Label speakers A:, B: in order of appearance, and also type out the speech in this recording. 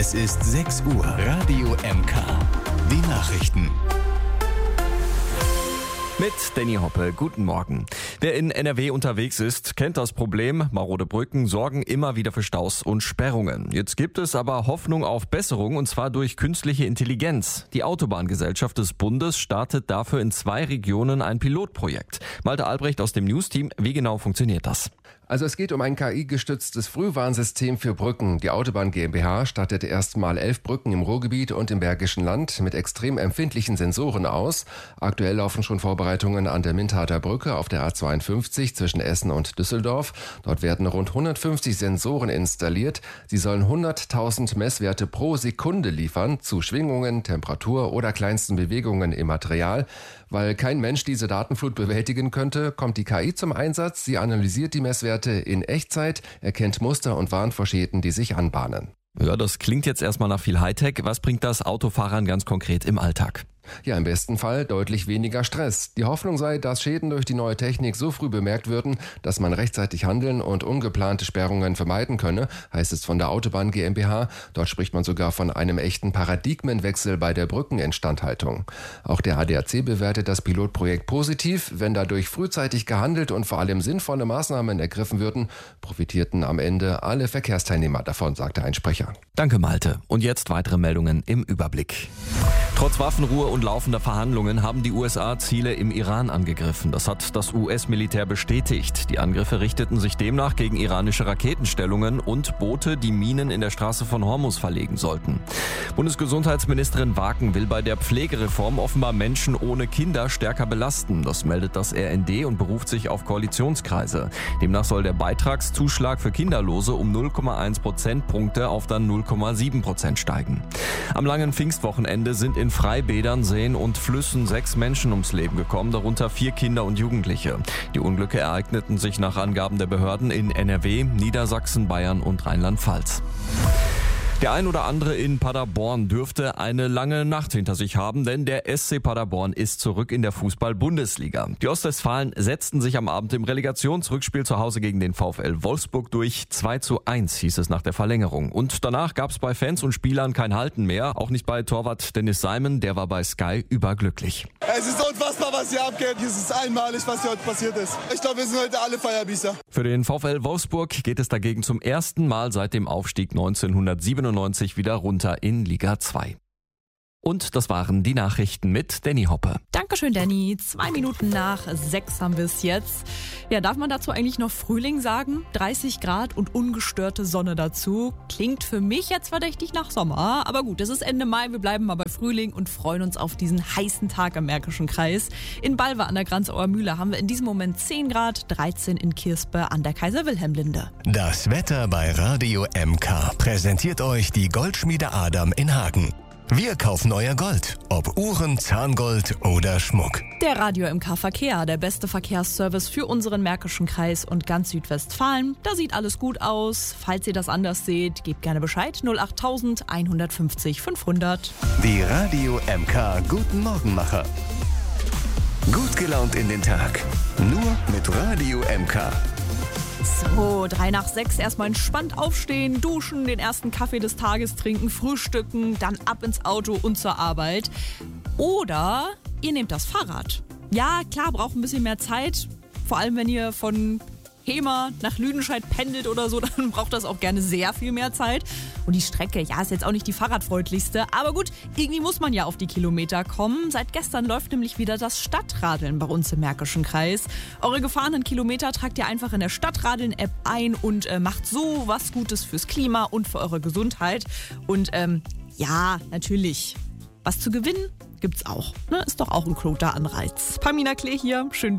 A: Es ist 6 Uhr. Radio MK. Die Nachrichten.
B: Mit Danny Hoppe, guten Morgen. Wer in NRW unterwegs ist, kennt das Problem. Marode Brücken sorgen immer wieder für Staus und Sperrungen. Jetzt gibt es aber Hoffnung auf Besserung, und zwar durch künstliche Intelligenz. Die Autobahngesellschaft des Bundes startet dafür in 2 Regionen ein Pilotprojekt. Malte Albrecht aus dem News-Team, wie genau funktioniert das?
C: Also es geht um ein KI-gestütztes Frühwarnsystem für Brücken. Die Autobahn GmbH startete erstmal 11 Brücken im Ruhrgebiet und im Bergischen Land mit extrem empfindlichen Sensoren aus. Aktuell laufen schon Vorbereitungen an der Mintarter Brücke auf der A52 zwischen Essen und Düsseldorf. Dort werden rund 150 Sensoren installiert. Sie sollen 100.000 Messwerte pro Sekunde liefern zu Schwingungen, Temperatur oder kleinsten Bewegungen im Material. Weil kein Mensch diese Datenflut bewältigen könnte, kommt die KI zum Einsatz. Sie analysiert die Messwerte in Echtzeit, erkennt Muster und warnt vor Schäden, die sich anbahnen.
B: Ja, das klingt jetzt erstmal nach viel Hightech. Was bringt das Autofahrern ganz konkret im Alltag?
C: Ja, im besten Fall deutlich weniger Stress. Die Hoffnung sei, dass Schäden durch die neue Technik so früh bemerkt würden, dass man rechtzeitig handeln und ungeplante Sperrungen vermeiden könne, heißt es von der Autobahn GmbH. Dort spricht man sogar von einem echten Paradigmenwechsel bei der Brückeninstandhaltung. Auch der ADAC bewertet das Pilotprojekt positiv. Wenn dadurch frühzeitig gehandelt und vor allem sinnvolle Maßnahmen ergriffen würden, profitierten am Ende alle Verkehrsteilnehmer davon, sagte ein Sprecher.
B: Danke, Malte. Und jetzt weitere Meldungen im Überblick. Trotz Waffenruhe und laufender Verhandlungen haben die USA Ziele im Iran angegriffen. Das hat das US-Militär bestätigt. Die Angriffe richteten sich demnach gegen iranische Raketenstellungen und Boote, die Minen in der Straße von Hormuz verlegen sollten. Bundesgesundheitsministerin Waken will bei der Pflegereform offenbar Menschen ohne Kinder stärker belasten. Das meldet das RND und beruft sich auf Koalitionskreise. Demnach soll der Beitragszuschlag für Kinderlose um 0,1 Prozentpunkte auf dann 0,7% steigen. Am langen Pfingstwochenende sind in Freibädern, Seen und Flüssen 6 Menschen ums Leben gekommen, darunter 4 Kinder und Jugendliche. Die Unglücke ereigneten sich nach Angaben der Behörden in NRW, Niedersachsen, Bayern und Rheinland-Pfalz. Der ein oder andere in Paderborn dürfte eine lange Nacht hinter sich haben, denn der SC Paderborn ist zurück in der Fußball-Bundesliga. Die Ostwestfalen setzten sich am Abend im Relegationsrückspiel zu Hause gegen den VfL Wolfsburg durch. 2:1 hieß es nach der Verlängerung. Und danach gab es bei Fans und Spielern kein Halten mehr, auch nicht bei Torwart Dennis Simon, der war bei Sky überglücklich.
D: Es ist unfassbar, was hier abgeht. Es ist einmalig, was hier heute passiert ist. Ich glaube, wir sind heute alle Feierbiester.
B: Für den VfL Wolfsburg geht es dagegen zum ersten Mal seit dem Aufstieg 1997 wieder runter in Liga 2. Und das waren die Nachrichten mit Danny Hoppe.
E: Dankeschön, Danny. 2 Minuten nach 6 haben wir es jetzt. Ja, darf man dazu eigentlich noch Frühling sagen? 30 Grad und ungestörte Sonne dazu. Klingt für mich jetzt verdächtig nach Sommer. Aber gut, es ist Ende Mai, wir bleiben mal bei Frühling und freuen uns auf diesen heißen Tag im Märkischen Kreis. In Balve an der Granzauer Mühle haben wir in diesem Moment 10 Grad, 13 in Kirspe an der Kaiser-Wilhelm-Linde.
A: Das Wetter bei Radio MK präsentiert euch die Goldschmiede Adam in Hagen. Wir kaufen euer Gold, ob Uhren, Zahngold oder Schmuck.
E: Der Radio MK Verkehr, der beste Verkehrsservice für unseren Märkischen Kreis und ganz Südwestfalen. Da sieht alles gut aus. Falls ihr das anders seht, gebt gerne Bescheid. 08000 150 500.
A: Die Radio MK Guten Morgenmacher. Gut gelaunt in den Tag. Nur mit Radio MK.
E: So, 3 nach 6, erstmal entspannt aufstehen, duschen, den ersten Kaffee des Tages trinken, frühstücken, dann ab ins Auto und zur Arbeit. Oder ihr nehmt das Fahrrad. Ja, klar, braucht ein bisschen mehr Zeit, vor allem wenn ihr von Hemer nach Lüdenscheid pendelt oder so, dann braucht das auch gerne sehr viel mehr Zeit. Und die Strecke, ja, ist jetzt auch nicht die fahrradfreundlichste. Aber gut, irgendwie muss man ja auf die Kilometer kommen. Seit gestern läuft nämlich wieder das Stadtradeln bei uns im Märkischen Kreis. Eure gefahrenen Kilometer tragt ihr einfach in der Stadtradeln-App ein und macht so was Gutes fürs Klima und für eure Gesundheit. Und ja, natürlich, was zu gewinnen gibt's auch. Ne? Ist doch auch ein guter Anreiz. Pamina Klee hier, schön